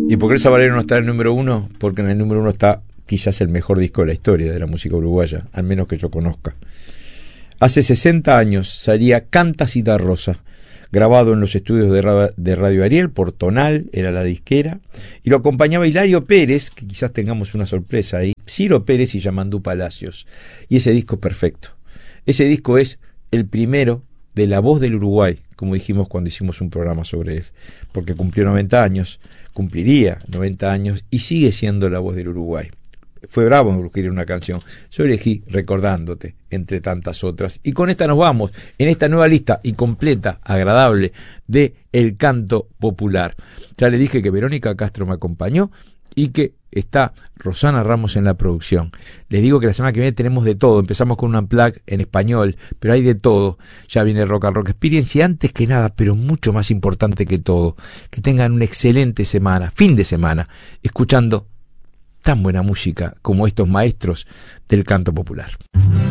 ¿Y por qué el Sabalero no está en el número 1? Porque en el número 1 está quizás el mejor disco de la historia de la música uruguaya, al menos que yo conozca. Hace 60 años salía Canta Citarrosa, grabado en los estudios de Radio Ariel por Tonal, era la disquera, y lo acompañaba Hilario Pérez, que quizás tengamos una sorpresa ahí, Ciro Pérez y Yamandú Palacios. Y ese disco es perfecto. Ese disco es el primero de La Voz del Uruguay, como dijimos cuando hicimos un programa sobre él, porque cumplió 90 años, cumpliría 90 años y sigue siendo La Voz del Uruguay. Fue bravo en elegir una canción. Yo elegí Recordándote, entre tantas otras. Y con esta nos vamos, en esta nueva lista y completa, agradable, de El Canto Popular. Ya le dije que Verónica Castro me acompañó y que está Rosana Ramos en la producción. Les digo que la semana que viene tenemos de todo. Empezamos con un unplug en español, pero hay de todo. Ya viene Rock and Rock Experience y antes que nada, pero mucho más importante que todo, que tengan una excelente semana, fin de semana, escuchando tan buena música como estos maestros del canto popular.